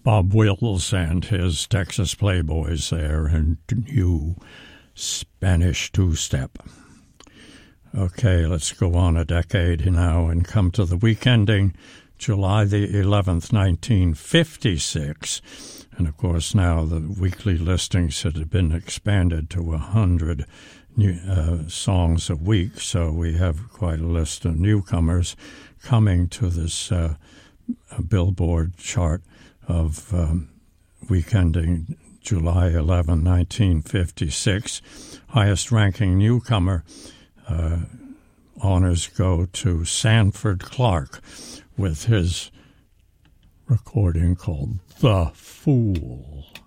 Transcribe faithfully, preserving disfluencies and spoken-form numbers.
Bob Wills and his Texas Playboys there and new Spanish two-step. Okay, let's go on a decade now and come to the week ending July the eleventh, nineteen fifty-six. And, of course, now the weekly listings had been expanded to one hundred new, uh, songs a week, so we have quite a list of newcomers coming to this uh, Billboard chart of um, week ending July eleventh, nineteen fifty-six. Highest-ranking newcomer uh, honors go to Sanford Clark with his recording called The Fool.